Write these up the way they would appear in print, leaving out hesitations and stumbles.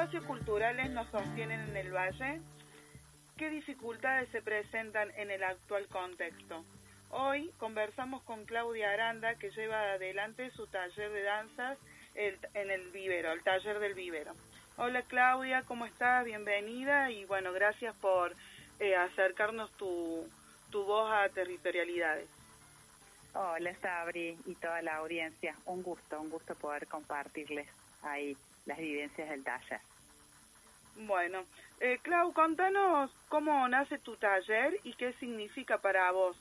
espacios culturales nos sostienen en el Valle? ¿Qué dificultades se presentan en el actual contexto? Hoy conversamos con Claudia Aranda, que lleva adelante su taller de danzas en el vivero, el taller del vivero. Hola Claudia, ¿cómo estás? Bienvenida y bueno, gracias por acercarnos tu voz a Territorialidades. Hola Sabri y toda la audiencia, un gusto poder compartirles ahí las vivencias del taller. Bueno, Clau, contanos cómo nace tu taller y qué significa para vos.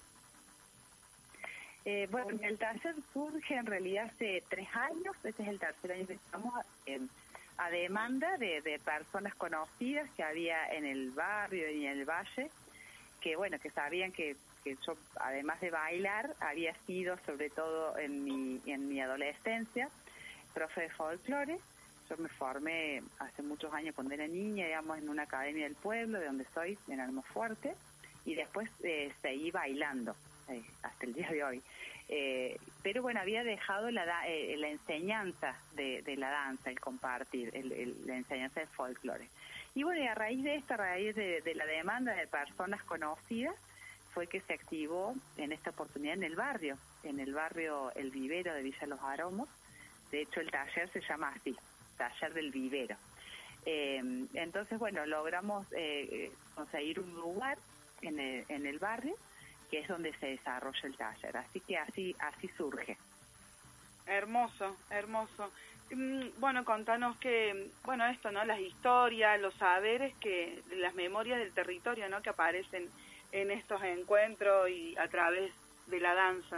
Bueno, el taller surge en realidad hace 3 años, este es el tercer año que estamos a demanda de personas conocidas que había en el barrio y en el valle, que bueno, que sabían que yo, además de bailar, había sido, sobre todo en mi adolescencia, profe de folclore. Yo me formé hace muchos años cuando era niña, digamos, en una academia del pueblo, de donde soy, en Almofuerte, y después seguí bailando hasta el día de hoy. Pero bueno, había dejado la enseñanza de la danza, el compartir, la enseñanza del folclore. Y bueno, y a raíz de esto, a raíz de la demanda de personas conocidas, fue que se activó en esta oportunidad en el barrio El Vivero de Villa Los Aromos. De hecho, el taller se llama así, Taller del Vivero. Entonces, bueno, logramos conseguir un lugar en el barrio, que es donde se desarrolla el taller. Así que así surge. Hermoso, hermoso. Bueno, contanos que, bueno, esto, ¿no? Las historias, los saberes, las memorias del territorio, ¿no? Que aparecen en estos encuentros y a través de la danza.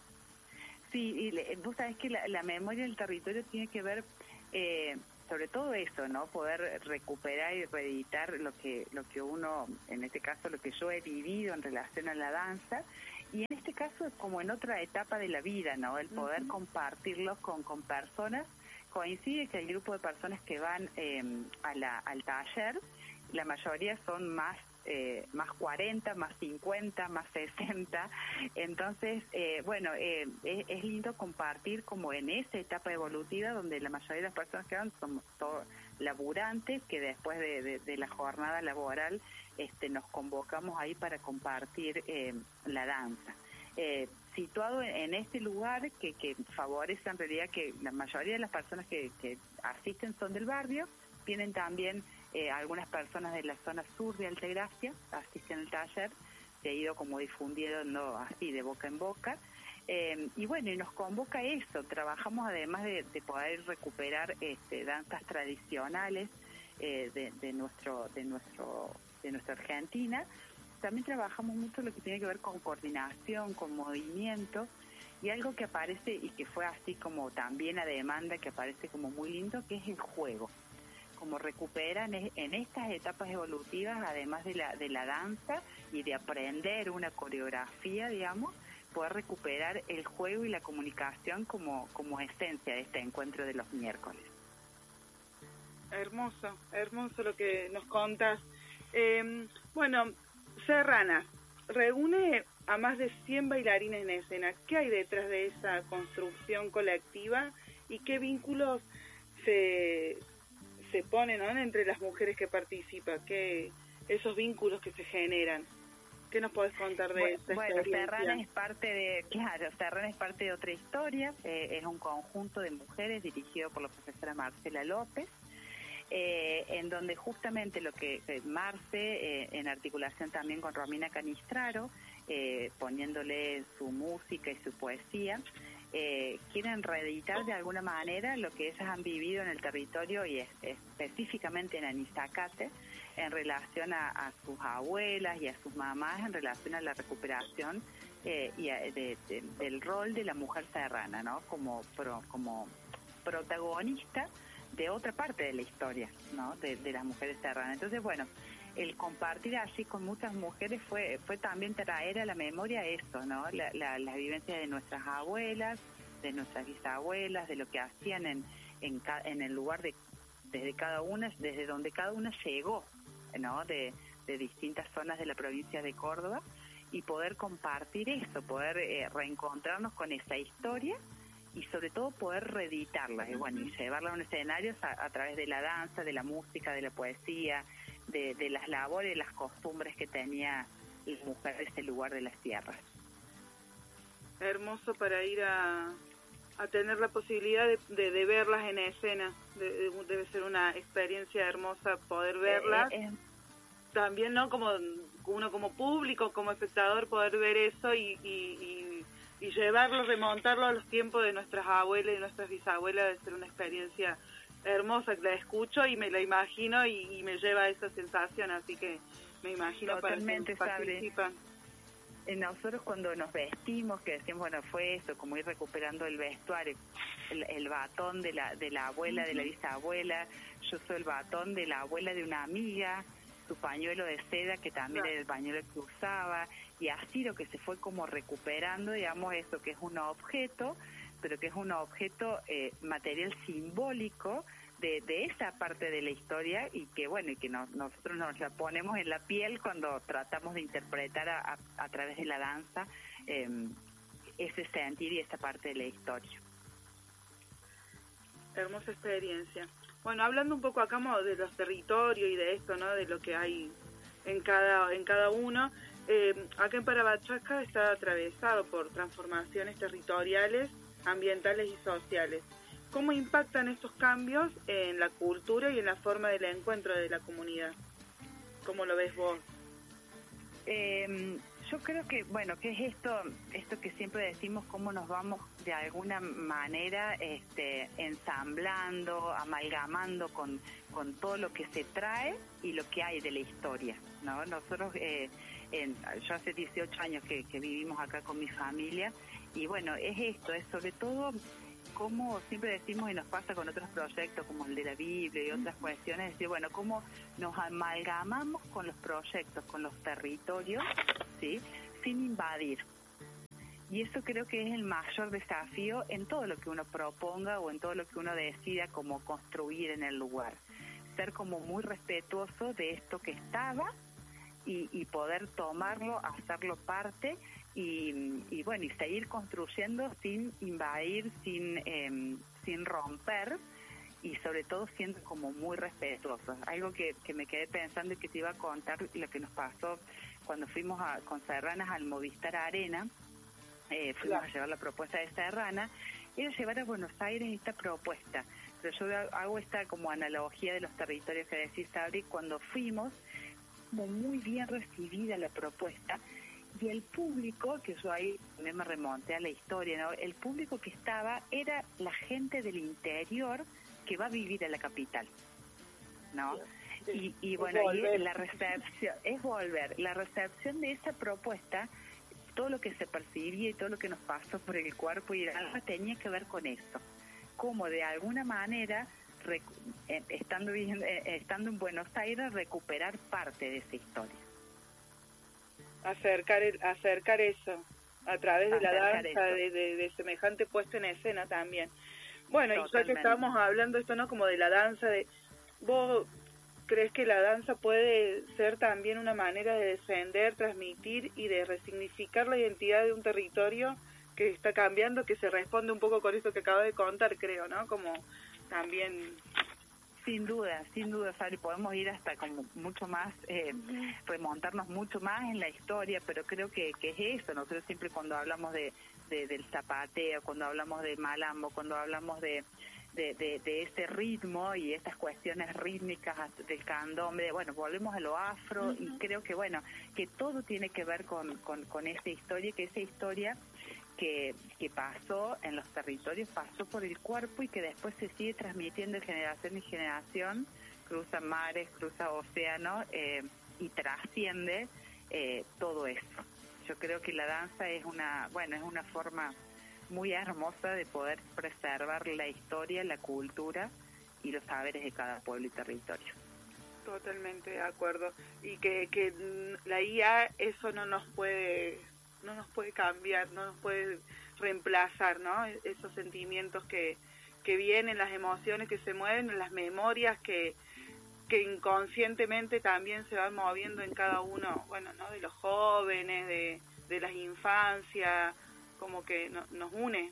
Sí, y vos sabés que la memoria del territorio tiene que ver sobre todo eso, ¿no? Poder recuperar y reeditar lo que uno, en este caso lo que yo he vivido en relación a la danza, y en este caso como en otra etapa de la vida, ¿no? El poder compartirlo con personas. Coincide que el grupo de personas que van al taller, la mayoría son más 40, más 50, más 60. Entonces, bueno, es lindo compartir como en esa etapa evolutiva donde la mayoría de las personas que van somos todos laburantes, que después de la jornada laboral nos convocamos ahí para compartir la danza. Situado en este lugar que favorece en realidad que la mayoría de las personas que asisten son del barrio, tienen también algunas personas de la zona sur de Altagracia, asisten al taller, se ha ido como difundiendo así de boca en boca, y bueno, y nos convoca eso, trabajamos además de poder recuperar danzas tradicionales de nuestra Argentina. También trabajamos mucho lo que tiene que ver con coordinación, con movimiento, y algo que aparece y que fue así como también a demanda, que aparece como muy lindo, que es el juego. Como recuperan en estas etapas evolutivas, además de la danza y de aprender una coreografía, digamos, poder recuperar el juego y la comunicación como esencia de este encuentro de los miércoles. Hermoso, hermoso lo que nos contas. Bueno, Serrana reúne a más de 100 bailarines en escena. ¿Qué hay detrás de esa construcción colectiva y qué vínculos se ponen, ¿no? entre las mujeres que participan? Esos vínculos que se generan. ¿Qué nos podés contar de esta experiencia? Serrana es parte de otra historia. Es un conjunto de mujeres dirigido por la profesora Marcela López, en donde justamente lo que Marce, en articulación también con Romina Canistraro, poniéndole su música y su poesía, quieren reeditar de alguna manera lo que ellas han vivido en el territorio y específicamente en Anizacate, en relación a sus abuelas y a sus mamás, en relación a la recuperación del rol de la mujer serrana, ¿no? Como protagonista de otra parte de la historia, ¿no? de las mujeres serranas. Entonces, bueno, el compartir así con muchas mujeres fue también traer a la memoria eso, ¿no? Las vivencias de nuestras abuelas, de nuestras bisabuelas, de lo que hacían en el lugar desde donde cada una llegó, ¿no? De distintas zonas de la provincia de Córdoba, y poder compartir eso, poder reencontrarnos con esa historia y sobre todo poder reeditarlas, y bueno, y llevarla a un escenario a través de la danza, de la música, de la poesía, de las labores, las costumbres que tenía la mujer de ese lugar de las tierras. Hermoso para ir a tener la posibilidad de verlas en escena. Debe ser una experiencia hermosa poder verlas. También, ¿no? Como uno como público, como espectador, poder ver eso y llevarlo, remontarlo a los tiempos de nuestras abuelas y nuestras bisabuelas. Debe ser una experiencia hermosa, que la escucho y me la imagino y me lleva a esa sensación, así que me imagino. Totalmente, para quienes participan. Nosotros cuando nos vestimos, que decimos, bueno, fue eso, como ir recuperando el vestuario, el batón de la abuela, de la bisabuela, yo soy el batón de la abuela de una amiga, su pañuelo de seda, que también era el pañuelo que usaba, y así lo que se fue como recuperando, digamos, eso que es un objeto, pero que es un objeto material simbólico de esa parte de la historia, y que bueno, y que nosotros nos la ponemos en la piel cuando tratamos de interpretar a través de la danza ese sentir y esa parte de la historia. Hermosa experiencia. Bueno, hablando un poco acá de los territorios y de esto, ¿no? De lo que hay en cada uno, acá en Parabachaca está atravesado por transformaciones territoriales, ambientales y sociales. ¿Cómo impactan estos cambios en la cultura y en la forma del encuentro de la comunidad? ¿Cómo lo ves vos? Yo creo que, bueno, que es esto que siempre decimos, cómo nos vamos de alguna manera ensamblando, amalgamando con todo lo que se trae y lo que hay de la historia, ¿no? Nosotros, yo hace 18 años que vivimos acá con mi familia, y bueno, es esto, es sobre todo como siempre decimos y nos pasa con otros proyectos como el de la Biblia y otras cuestiones, es decir, bueno, cómo nos amalgamamos con los proyectos, con los territorios, ¿sí?, sin invadir. Y eso creo que es el mayor desafío en todo lo que uno proponga o en todo lo que uno decida como construir en el lugar. Ser como muy respetuoso de esto que estaba y poder tomarlo, hacerlo parte y bueno, y seguir construyendo sin invadir, sin romper, y sobre todo siendo como muy respetuosos. Algo que me quedé pensando y que te iba a contar, lo que nos pasó cuando fuimos con Serranas al Movistar Arena. Fuimos a llevar la propuesta de Serrana, era llevar a Buenos Aires esta propuesta, pero yo hago esta como analogía de los territorios que decís, Sabri. Cuando fuimos, como muy bien recibida la propuesta, y el público, que yo ahí también me remonté a la historia, ¿no? El público que estaba era la gente del interior que va a vivir a la capital, ¿no? Sí. Y bueno, y la recepción, es volver, la recepción de esa propuesta, todo lo que se percibía y todo lo que nos pasó por el cuerpo y el alma tenía que ver con eso, como de alguna manera, estando en Buenos Aires, recuperar parte de esa historia. Acercar eso a través de la danza, de semejante puesta en escena también. Bueno, y ya que estábamos hablando esto, ¿no? Como de la danza, ¿vos crees que la danza puede ser también una manera de defender, transmitir y de resignificar la identidad de un territorio que está cambiando, que se responde un poco con esto que acabo de contar, creo, ¿no? Como también... Sin duda, Fabri, podemos ir hasta como mucho más, remontarnos mucho más en la historia, pero creo que es eso. Nosotros siempre cuando hablamos del zapateo, cuando hablamos de malambo, cuando hablamos de ese ritmo y estas cuestiones rítmicas del candombe, bueno, volvemos a lo afro, y creo que, bueno, que todo tiene que ver con esa historia, que esa historia que pasó en los territorios, pasó por el cuerpo y que después se sigue transmitiendo de generación en generación, cruza mares, cruza océanos y trasciende todo eso. Yo creo que la danza es una forma muy hermosa de poder preservar la historia, la cultura y los saberes de cada pueblo y territorio. Totalmente de acuerdo. Y que la IA eso no nos puede cambiar, no nos puede reemplazar, ¿no? Esos sentimientos que vienen, las emociones que se mueven, las memorias que inconscientemente también se van moviendo en cada uno, bueno, ¿no? De los jóvenes, de las infancias, como que nos une.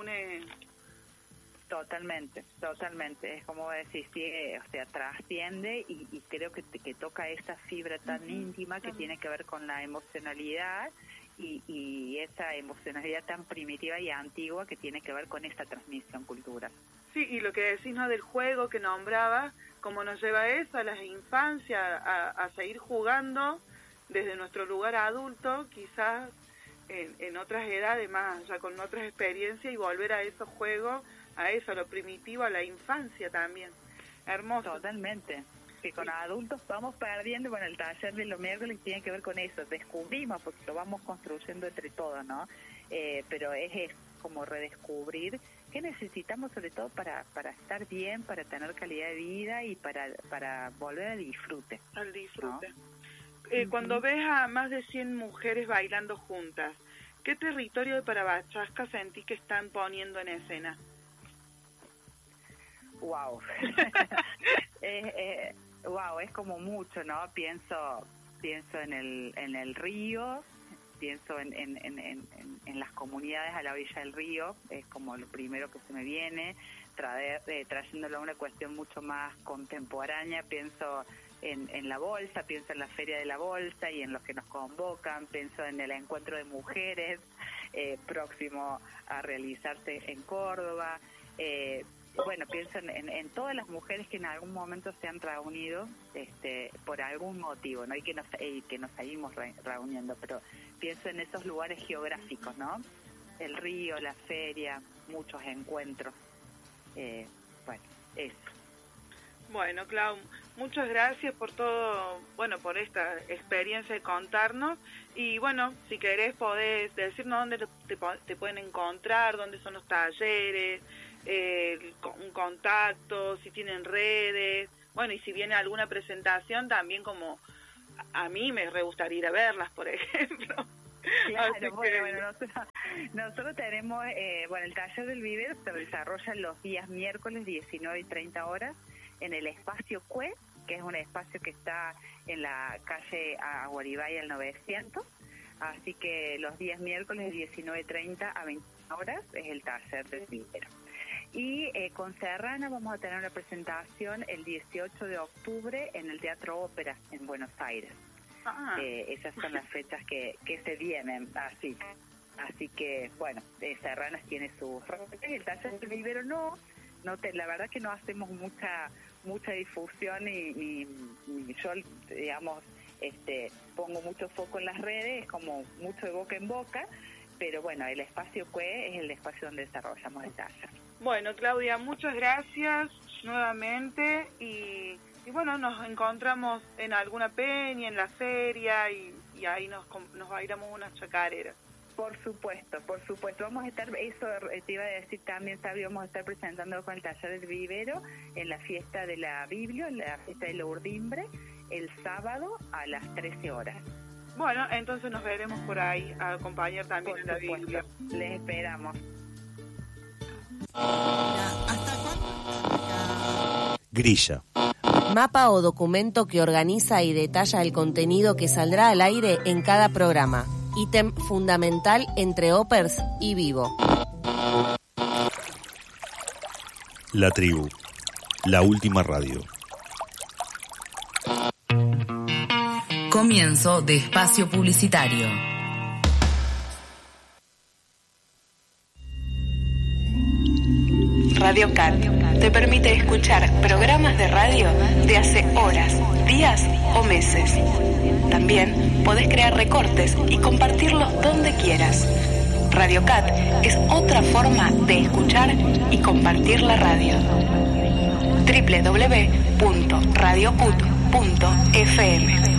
Totalmente. Es como decir, sí, o sea, trasciende y creo que toca esa fibra tan íntima que tiene que ver con la emocionalidad y esa emocionalidad tan primitiva y antigua que tiene que ver con esta transmisión cultural. Sí, y lo que decís, ¿no?, del juego que nombraba, cómo nos lleva eso a la infancia, a seguir jugando desde nuestro lugar adulto, quizás en otras edades más, ya con otras experiencias, y volver a esos juegos, a eso, a lo primitivo, a la infancia también. Hermoso. Totalmente. Que con adultos vamos perdiendo, bueno, el taller de los miércoles tiene que ver con eso, descubrimos, porque lo vamos construyendo entre todos, ¿no? Pero es como redescubrir qué necesitamos sobre todo para estar bien, para tener calidad de vida y para volver al disfrute. Al disfrute. ¿No? Cuando ves a más de 100 mujeres bailando juntas, ¿qué territorio de Parabachasca sentís que están poniendo en escena? Wow. Wow, es como mucho, ¿no? Pienso en el río, pienso en las comunidades a la orilla del río, es como lo primero que se me viene, trayéndolo a una cuestión mucho más contemporánea, pienso en la bolsa, pienso en la feria de la bolsa y en los que nos convocan, pienso en el encuentro de mujeres próximo a realizarse en Córdoba, bueno, pienso en todas las mujeres que en algún momento se han reunido por algún motivo, ¿no? Y que nos seguimos reuniendo, pero pienso en esos lugares geográficos, ¿no? El río, la feria, muchos encuentros. Bueno, eso. Bueno, Clau, muchas gracias por todo, bueno, por esta experiencia de contarnos. Y bueno, si querés podés decirnos dónde te pueden encontrar, dónde son los talleres, un contacto, si tienen redes, bueno, y si viene alguna presentación también, como a mí me re gustaría ir a verlas, por ejemplo. Claro, bueno, nosotros tenemos, el taller del vivero se desarrolla los días miércoles 19 y 30 horas en el espacio CUE, que es un espacio que está en la calle Aguaribay al 900, así que los días miércoles de 19:30 a 20 horas es el taller del vivero. Y con Serrana vamos a tener una presentación el 18 de octubre en el Teatro Ópera en Buenos Aires. Esas son las fechas que se vienen, así que, bueno, Serrana tiene su... El taller del vivero la verdad que no hacemos mucha difusión y yo, digamos, pongo mucho foco en las redes, es como mucho de boca en boca, pero bueno, el espacio CUE es el espacio donde desarrollamos el taller. Bueno, Claudia, muchas gracias nuevamente y bueno, nos encontramos en alguna peña, en la feria y ahí nos bailamos unas chacareras. Por supuesto. Vamos a estar, eso te iba a decir también, Sabio, vamos a estar presentando con el taller del vivero en la fiesta de la Biblia, en la fiesta de la Urdimbre, el sábado a las 13 horas. Bueno, entonces nos veremos por ahí a acompañar también en la Biblia. Les esperamos. Grilla. Mapa o documento que organiza y detalla el contenido que saldrá al aire en cada programa. Ítem fundamental entre Opers y Vivo. La tribu. La última radio. Comienzo de espacio publicitario. Radio Cat te permite escuchar programas de radio de hace horas, días o meses. También podés crear recortes y compartirlos donde quieras. Radio Cat es otra forma de escuchar y compartir la radio. www.radiocut.fm.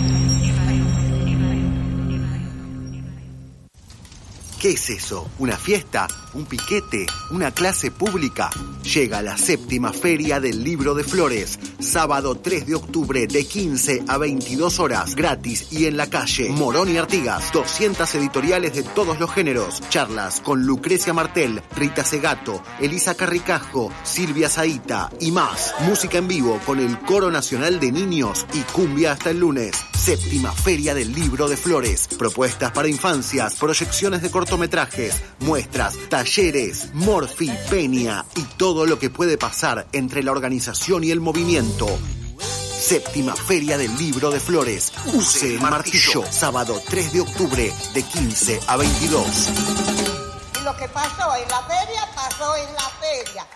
¿Qué es eso? ¿Una fiesta? ¿Un piquete? ¿Una clase pública? Llega la 7ª Feria del Libro de Flores, sábado 3 de octubre de 15 a 22 horas, gratis y en la calle. Morón y Artigas, 200 editoriales de todos los géneros, charlas con Lucrecia Martel, Rita Segato, Elisa Carricajo, Silvia Zaita y más. Música en vivo con el Coro Nacional de Niños y cumbia hasta el lunes. Séptima Feria del Libro de Flores. Propuestas para infancias, proyecciones de cortometrajes, muestras, talleres, Morfi, Peña y todo lo que puede pasar entre la organización y el movimiento. Séptima Feria del Libro de Flores. Use el martillo. Sábado 3 de octubre de 15 a 22. Y lo que pasó en la feria, pasó en la feria.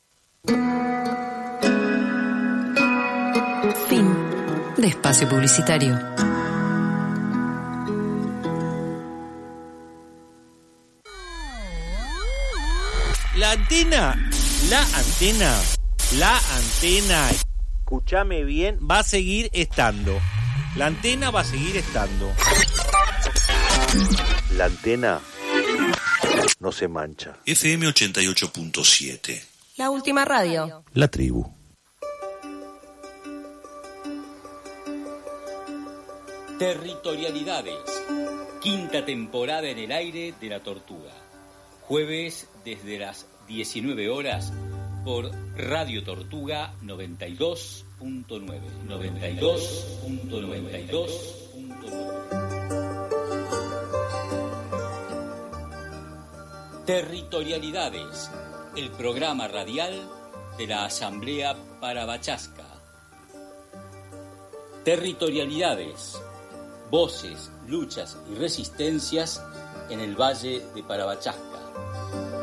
Fin de espacio publicitario. La antena, escúchame bien, va a seguir estando. La antena va a seguir estando. La antena no se mancha. FM 88.7. La última radio. La tribu. Territorialidades. Quinta temporada en el aire de La Tortuga. Jueves desde las 19 horas por Radio Tortuga 92.9. 92.9. Territorialidades. El programa radial de la Asamblea Parabachasca. Territorialidades. Voces, luchas y resistencias en el Valle de Parabachasca.